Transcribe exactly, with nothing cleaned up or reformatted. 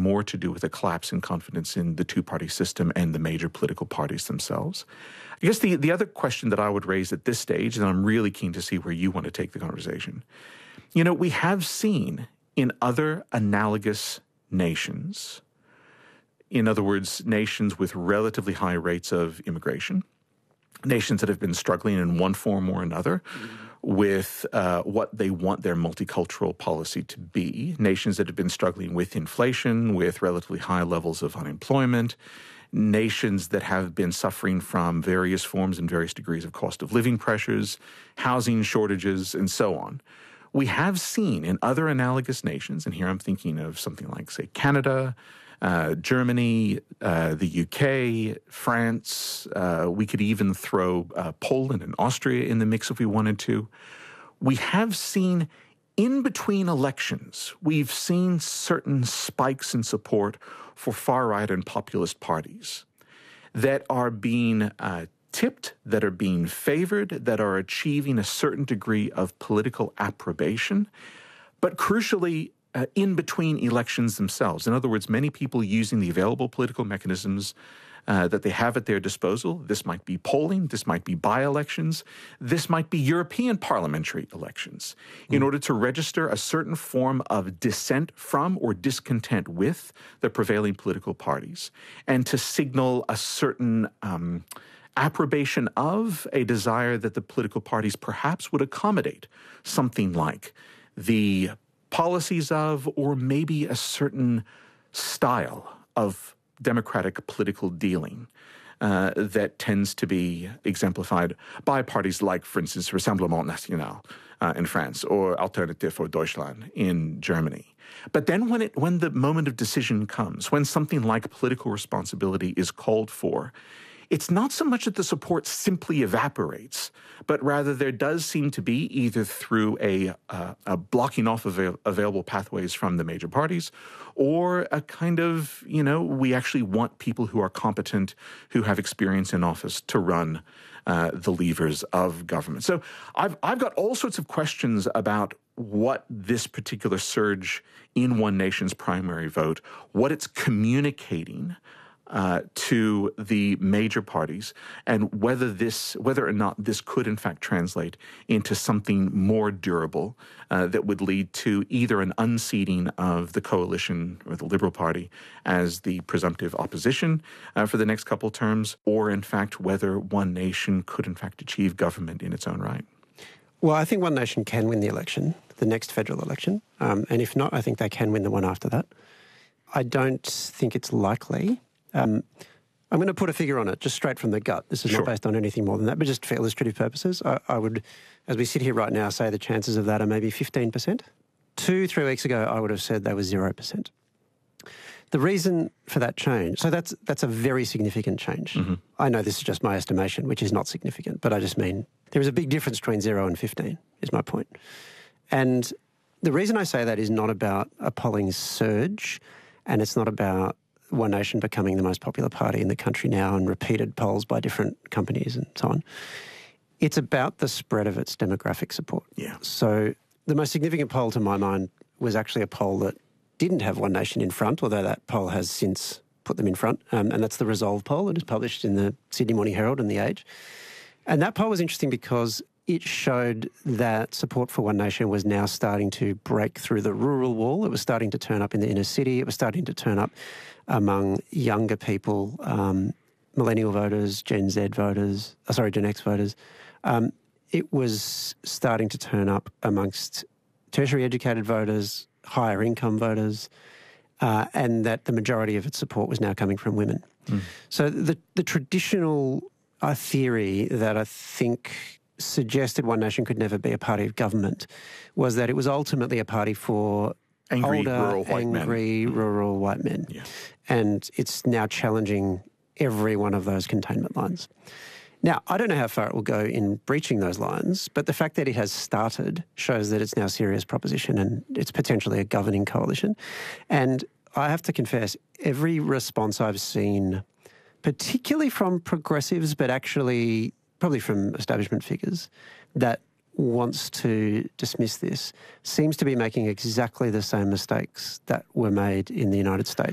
more to do with a collapse in confidence in the two-party system and the major political parties themselves. I guess the, the other question that I would raise at this stage, and I'm really keen to see where you want to take the conversation, you know, we have seen in other analogous nations, in other words, nations with relatively high rates of immigration, nations that have been struggling in one form or another mm-hmm. with uh, what they want their multicultural policy to be, nations that have been struggling with inflation, with relatively high levels of unemployment, nations that have been suffering from various forms and various degrees of cost of living pressures, housing shortages, and so on. We have seen in other analogous nations, and here I'm thinking of something like, say, Canada, Uh, Germany, uh, the U K, France, uh, we could even throw uh, Poland and Austria in the mix if we wanted to. We have seen in between elections, we've seen certain spikes in support for far-right and populist parties that are being uh, tipped, that are being favored, that are achieving a certain degree of political approbation, but crucially, Uh, in between elections themselves. In other words, many people using the available political mechanisms uh, that they have at their disposal. This might be polling, this might be by-elections, this might be European parliamentary elections, mm. in order to register a certain form of dissent from or discontent with the prevailing political parties, and to signal a certain um, approbation of a desire that the political parties perhaps would accommodate something like the policies of, or maybe a certain style of democratic political dealing uh, that tends to be exemplified by parties like, for instance, Rassemblement National uh, in France, or Alternative für Deutschland in Germany. But then when it when the moment of decision comes, when something like political responsibility is called for, it's not so much that the support simply evaporates, but rather there does seem to be, either through a, uh, a blocking off of avail- available pathways from the major parties, or a kind of, you know, we actually want people who are competent, who have experience in office to run uh, the levers of government. So I've, I've got all sorts of questions about what this particular surge in one nation's primary vote, what it's communicating Uh, to the major parties, and whether this, whether or not this could in fact translate into something more durable uh, that would lead to either an unseating of the coalition or the Liberal Party as the presumptive opposition uh, for the next couple of terms, or in fact whether one nation could in fact achieve government in its own right. Well, I think one nation can win the election, the next federal election, um, and if not, I think they can win the one after that. I don't think it's likely. Um, I'm going to put a figure on it, just straight from the gut. This is sure. not based on anything more than that, but just for illustrative purposes. I, I would, as we sit here right now, say the chances of that are maybe fifteen percent. Two, three weeks ago, I would have said they were zero percent. The reason for that change, so that's that's a very significant change. Mm-hmm. I know this is just my estimation, which is not significant, but I just mean there is a big difference between zero and fifteen, is my point. And the reason I say that is not about a polling surge, and it's not about One Nation becoming the most popular party in the country now and repeated polls by different companies and so on. It's about the spread of its demographic support. Yeah. So the most significant poll to my mind was actually a poll that didn't have One Nation in front, although that poll has since put them in front, um, and that's the Resolve poll. It is published in the Sydney Morning Herald and The Age. And that poll was interesting because it showed that support for One Nation was now starting to break through the rural wall. It was starting to turn up in the inner city. It was starting to turn up among younger people, um, millennial voters, Gen Z voters, uh, sorry, Gen X voters. Um, it was starting to turn up amongst tertiary educated voters, higher income voters, uh, and that the majority of its support was now coming from women. Mm. So the, the traditional uh, theory that I think suggested One Nation could never be a party of government was that it was ultimately a party for angry, older, rural white angry, men. rural white men. Yeah. And it's now challenging every one of those containment lines. Now, I don't know how far it will go in breaching those lines, but the fact that it has started shows that it's now a serious proposition and it's potentially a governing coalition. And I have to confess, every response I've seen, particularly from progressives, but actually probably from establishment figures, that wants to dismiss this, seems to be making exactly the same mistakes that were made in the United States.